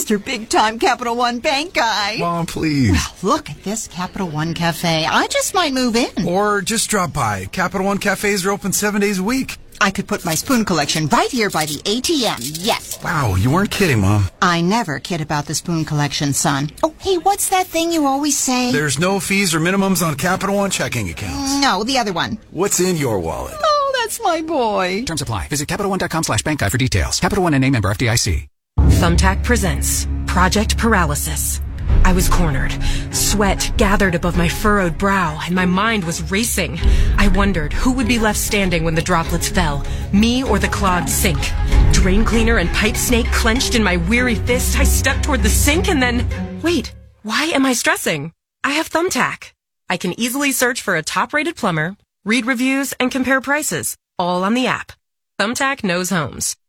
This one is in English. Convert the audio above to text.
Mr. Big Time Capital One Bank guy. Mom, please. Well, look at this Capital One Cafe. I just might move in. Or just drop by. Capital One Cafes are open 7 days a week. I could put my spoon collection right here by the ATM. Yes. Wow, you weren't kidding, Mom. I never kid about the spoon collection, son. Oh, hey, what's that thing you always say? There's no fees or minimums on Capital One checking accounts. No, the other one. What's in your wallet? Oh, that's my boy. Terms apply. Visit CapitalOne.com/bank guide for details. Capital One and a member FDIC. Thumbtack presents Project Paralysis. I was cornered. Sweat gathered above my furrowed brow, and my mind was racing. I wondered who would be left standing when the droplets fell, me or the clogged sink. Drain cleaner and pipe snake clenched in my weary fist, I stepped toward the sink and then... Wait, why am I stressing? I have Thumbtack. I can easily search for a top-rated plumber, read reviews, and compare prices, all on the app. Thumbtack knows homes.